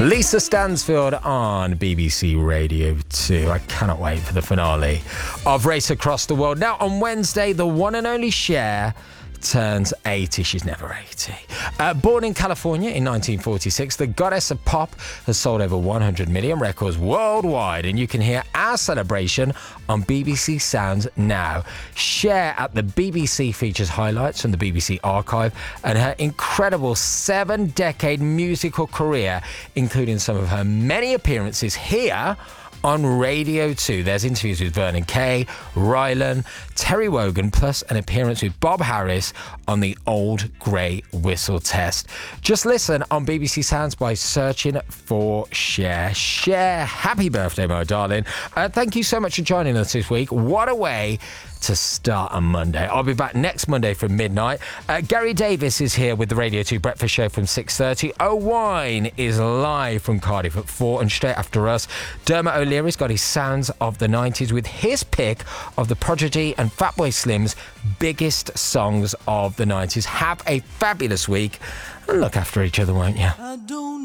Lisa Stansfield on BBC Radio 2. I cannot wait for the finale of Race Across the World. Now, on Wednesday, the one and only Cher turns 80. She's never 80. Born in California in 1946, the goddess of pop has sold over 100 million records worldwide, and you can hear our celebration on BBC Sounds now. Cher at the BBC features highlights from the BBC archive and her incredible 7-decade musical career, including some of her many appearances here on Radio 2. There's interviews with Vernon Kay, Rylan, Terry Wogan, plus an appearance with Bob Harris on the Old Grey Whistle Test. Just listen on BBC Sounds by searching for Cher. Cher, happy birthday, my darling. Thank you so much for joining us this week. What a way to start on Monday. I'll be back next Monday from midnight. Gary Davis is here with the Radio 2 Breakfast Show from 6:30. O'Wine is live from Cardiff at 4, and straight after us, Dermot O'Leary's got his Sounds of the 90s with his pick of the Prodigy and Fatboy Slim's biggest songs of the 90s. Have a fabulous week and look after each other, won't you?